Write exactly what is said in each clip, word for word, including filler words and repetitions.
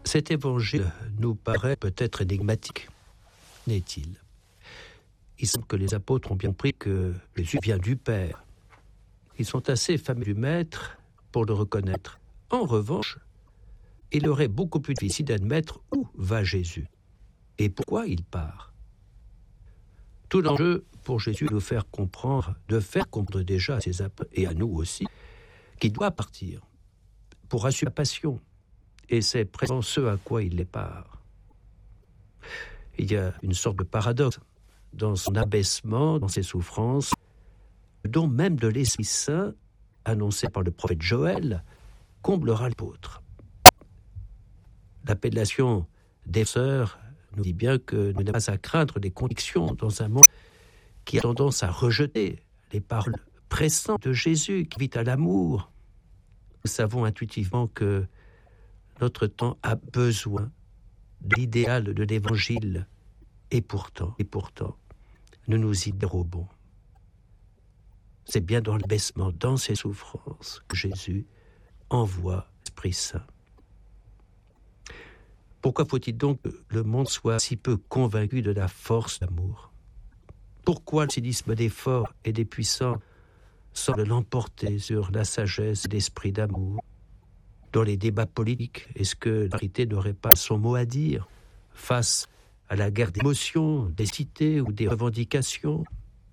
Cet évangile nous paraît peut-être énigmatique, n'est-il ? Il semble que les apôtres ont bien compris que Jésus vient du Père. Ils sont assez fameux du Maître pour le reconnaître. En revanche, il leur est beaucoup plus difficile d'admettre où va Jésus et pourquoi il part. Tout l'enjeu pour Jésus est de nous faire comprendre, de faire comprendre déjà à ses apôtres et à nous aussi, qu'il doit partir pour assurer la passion. Et c'est précisément ce à quoi il les part. Il y a une sorte de paradoxe dans son abaissement, dans ses souffrances, dont même de l'Esprit Saint, annoncé par le prophète Joël, comblera l'apôtre. L'appellation des sœurs nous dit bien que nous n'avons pas à craindre les convictions dans un monde qui a tendance à rejeter les paroles pressantes de Jésus, qui invite à l'amour. Nous savons intuitivement que notre temps a besoin de l'idéal de l'Évangile. Et pourtant, et pourtant, nous nous y dérobons. C'est bien dans l'abaissement, dans ses souffrances, que Jésus envoie l'Esprit Saint. Pourquoi faut-il donc que le monde soit si peu convaincu de la force de l'amour ? Pourquoi le cynisme des forts et des puissants semble l'emporter sur la sagesse et l'esprit d'amour ? Dans les débats politiques, est-ce que la vérité n'aurait pas son mot à dire face à la guerre d'émotions, des cités ou des revendications ?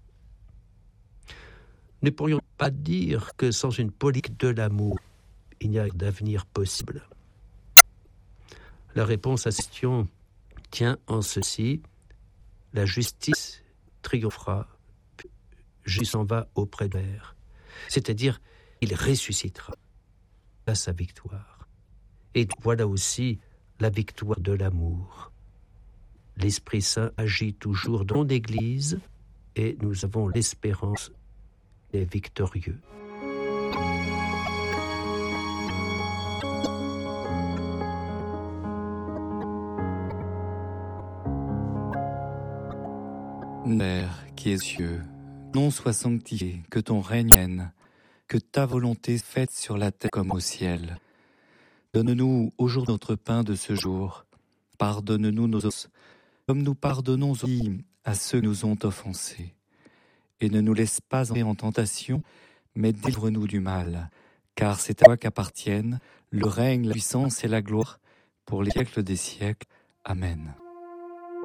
Ne pourrions pas dire que sans une politique de l'amour, il n'y a d'avenir possible ? La réponse à cette question tient en ceci: la justice triomphera, Jésus s'en va auprès de Père. C'est-à-dire, il ressuscitera à sa victoire. Et voilà aussi la victoire de l'amour. L'Esprit Saint agit toujours dans l'Église et nous avons l'espérance des victorieux. Père qui es aux cieux, nom soit sanctifié, que ton règne vienne, que ta volonté soit faite sur la terre comme au ciel. Donne-nous aujourd'hui notre pain de ce jour. Pardonne-nous nos offenses, comme nous pardonnons aussi à ceux qui nous ont offensés. Et ne nous laisse pas entrer en tentation, mais délivre-nous du mal. Car c'est à toi qu'appartiennent le règne, la puissance et la gloire pour les siècles des siècles. Amen.